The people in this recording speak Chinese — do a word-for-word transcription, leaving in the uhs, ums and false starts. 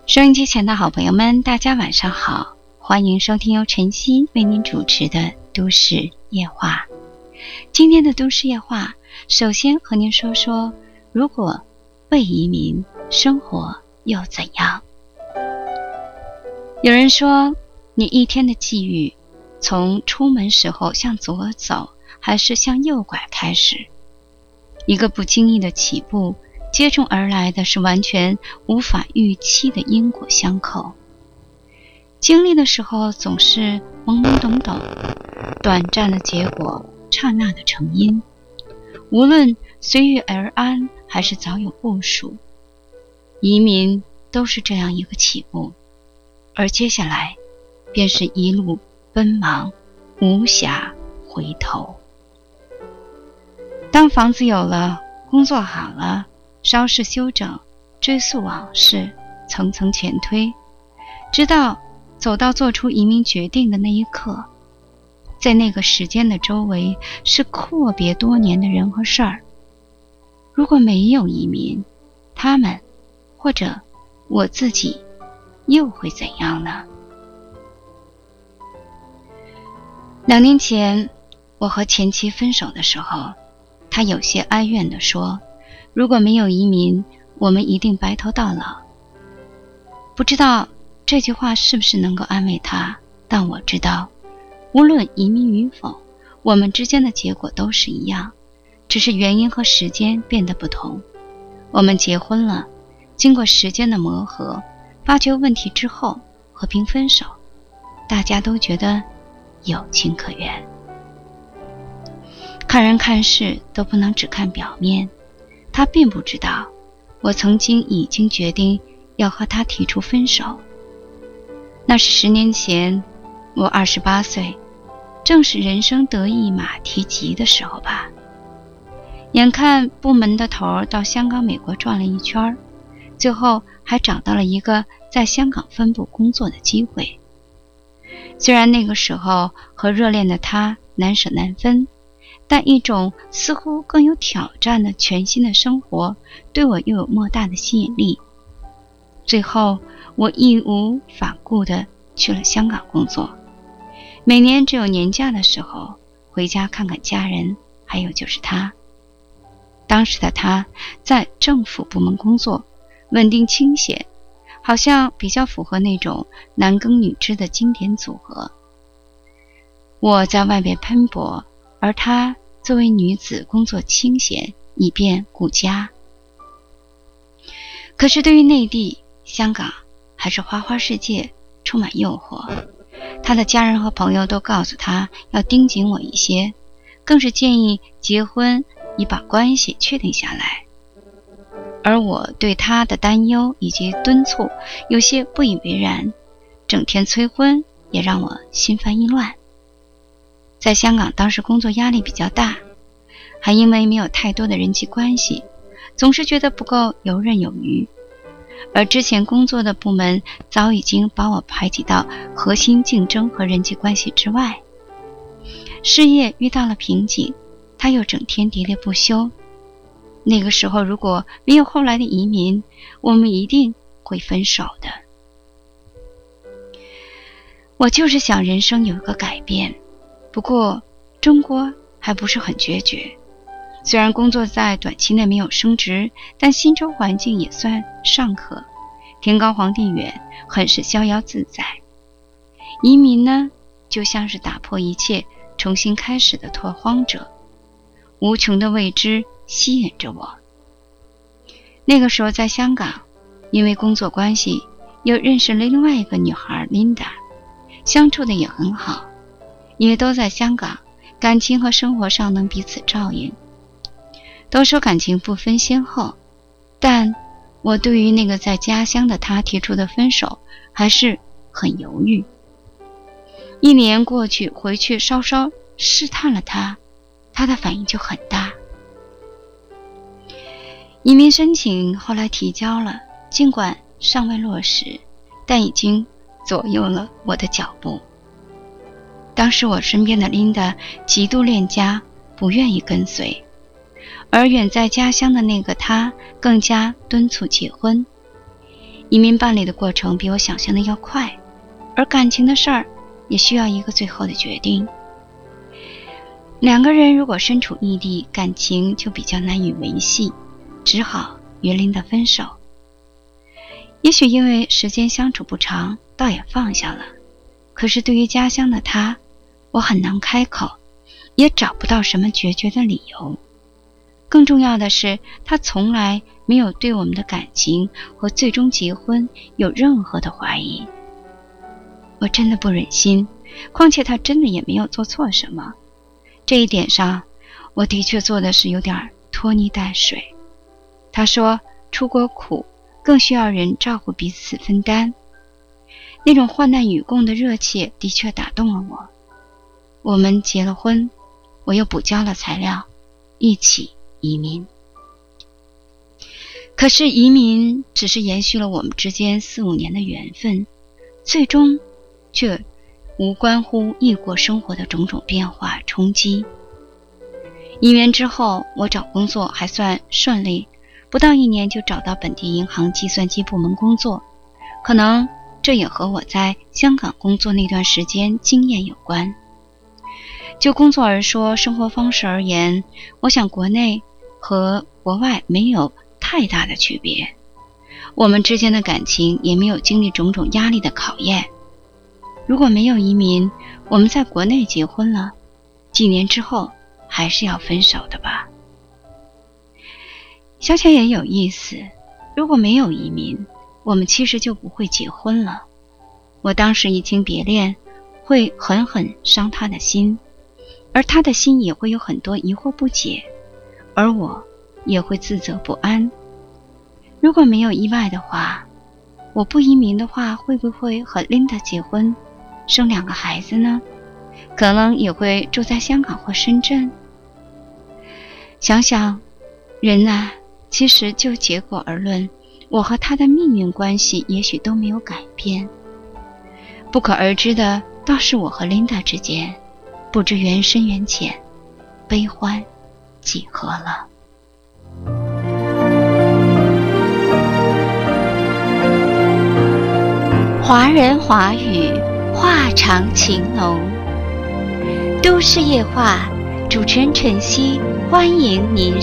收音机前的好朋友们，大家晚上好，欢迎收听由晨曦为您主持的都市夜话。今天的都市夜话，首先和您说说，如果未移民，生活又怎样？有人说，你一天的际遇，从出门时候向左走，还是向右拐开始。一个不经意的起步，接踵而来的是完全无法预期的因果相扣。经历的时候总是懵懵懂懂，短暂的结果，刹那的成因。无论随遇而安还是早有部署，移民都是这样一个起步，而接下来便是一路奔忙，无暇回头。当房子有了，工作好了，稍事休整，追溯往事，层层前推，直到走到做出移民决定的那一刻，在那个时间的周围是阔别多年的人和事儿。如果没有移民，他们或者我自己又会怎样呢？两年前我和前妻分手的时候，他有些哀怨地说，如果没有移民，我们一定白头到老。不知道这句话是不是能够安慰他，但我知道，无论移民与否，我们之间的结果都是一样，只是原因和时间变得不同。我们结婚了，经过时间的磨合，发觉问题之后和平分手，大家都觉得有情可原。看人看事都不能只看表面，他并不知道，我曾经已经决定要和他提出分手。那是十年前，我二十八岁，正是人生得意马蹄疾的时候吧。眼看部门的头到香港、美国转了一圈，最后还找到了一个在香港分部工作的机会。虽然那个时候和热恋的他难舍难分，但一种似乎更有挑战的全新的生活对我又有莫大的吸引力。最后我义无反顾地去了香港工作，每年只有年假的时候回家看看家人，还有就是他。当时的他在政府部门工作，稳定清闲，好像比较符合那种男耕女织的经典组合。我在外边奔波，而她作为女子工作清闲，以便顾家。可是对于内地，香港还是花花世界，充满诱惑。她的家人和朋友都告诉她要盯紧我一些，更是建议结婚以把关系确定下来。而我对她的担忧以及敦促有些不以为然，整天催婚也让我心烦意乱。在香港当时工作压力比较大，还因为没有太多的人际关系，总是觉得不够游刃有余。而之前工作的部门早已经把我排挤到核心竞争和人际关系之外。事业遇到了瓶颈，他又整天喋喋不休。那个时候如果没有后来的移民，我们一定会分手的。我就是想人生有一个改变，不过中国还不是很决绝。虽然工作在短期内没有升职，但薪酬环境也算尚可，天高皇帝远，很是逍遥自在。移民呢，就像是打破一切重新开始的拓荒者，无穷的未知吸引着我。那个时候在香港，因为工作关系又认识了另外一个女孩琳达，相处的也很好。因为都在香港，感情和生活上能彼此照应。都说感情不分先后，但我对于那个在家乡的他提出的分手还是很犹豫。一年过去，回去稍稍试探了他，他的反应就很大。移民申请后来提交了，尽管尚未落实，但已经左右了我的脚步。当时我身边的琳达极度恋家，不愿意跟随，而远在家乡的那个他更加敦促结婚。 移民办理的过程比我想象的要快，而感情的事儿也需要一个最后的决定。两个人如果身处异地，感情就比较难以维系，只好与琳达分手。也许因为时间相处不长，倒也放下了。可是对于家乡的他，我很难开口，也找不到什么决绝的理由。更重要的是，他从来没有对我们的感情和最终结婚有任何的怀疑。我真的不忍心，况且他真的也没有做错什么。这一点上，我的确做的是有点拖泥带水。他说出国苦，更需要人照顾，彼此分担。那种患难与共的热切的确打动了我。我们结了婚，我又补交了材料，一起移民。可是移民只是延续了我们之间四五年的缘分，最终却无关乎异国生活的种种变化冲击。移民之后，我找工作还算顺利，不到一年就找到本地银行计算机部门工作。可能这也和我在香港工作那段时间经验有关。就工作而说，生活方式而言，我想国内和国外没有太大的区别。我们之间的感情也没有经历种种压力的考验。如果没有移民，我们在国内结婚了，几年之后还是要分手的吧。想想也有意思，如果没有移民，我们其实就不会结婚了。我当时移情别恋，会狠狠伤他的心，而他的心也会有很多疑惑不解，而我也会自责不安。如果没有意外的话，我不移民的话，会不会和琳达结婚，生两个孩子呢？可能也会住在香港或深圳。想想，人啊，其实就结果而论，我和他的命运关系也许都没有改变。不可而知的倒是我和琳达之间，不知缘深缘浅，悲欢几何了。华人华语，话长情浓。都市夜话，主持人晨曦，欢迎您